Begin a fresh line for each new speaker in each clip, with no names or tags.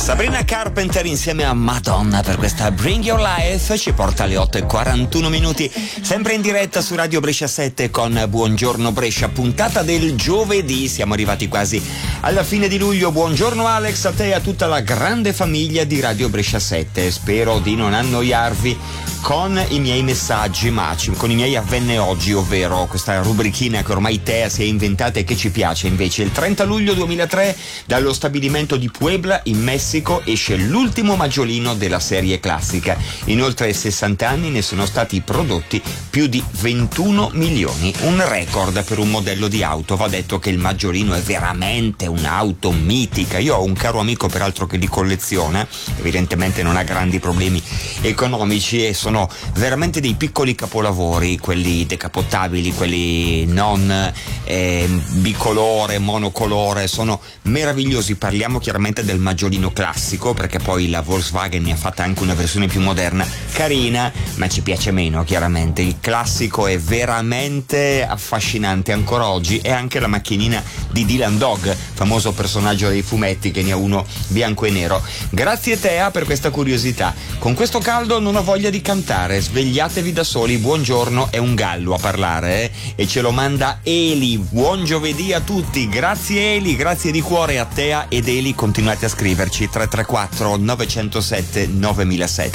Sabrina Carpenter insieme a Madonna per questa Bring Your Life ci porta alle 8:41, sempre in diretta su Radio Brescia 7 con Buongiorno Brescia, puntata del giovedì. Siamo arrivati quasi alla fine di luglio. Buongiorno Alex, a te e a tutta la grande famiglia di Radio Brescia 7. Spero di non annoiarvi con i miei messaggi, ma con i miei avvenne oggi, ovvero questa rubrichina che ormai Tea si è inventata e che ci piace. Invece il 30 luglio 2003 dallo stabilimento di Puebla in Messico esce l'ultimo maggiolino della serie classica. In oltre 60 anni ne sono stati prodotti più di 21 milioni, un record per un modello di auto. Va detto che il maggiolino è veramente un'auto mitica. Io ho un caro amico peraltro che li colleziona, evidentemente non ha grandi problemi economici e sono veramente dei piccoli capolavori, quelli decappottabili, quelli non bicolore, monocolore, sono meravigliosi. Parliamo chiaramente del maggiolino classico, perché poi la Volkswagen ne ha fatta anche una versione più moderna, carina, ma ci piace meno chiaramente. Il classico è veramente affascinante ancora oggi, e anche la macchinina di Dylan Dog, famoso personaggio dei fumetti, che ne ha uno bianco e nero. Grazie Tea per questa curiosità. Con questo caldo non ho voglia di cantare, svegliatevi da soli. Buongiorno, è un gallo a parlare, e ce lo manda Eli. Buon giovedì a tutti. Grazie Eli, grazie di cuore a Tea ed Eli. Continuate a scriverci 334 907 9007.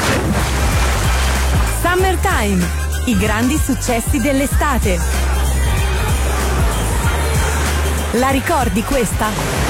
Summertime, i grandi successi dell'estate. La ricordi questa?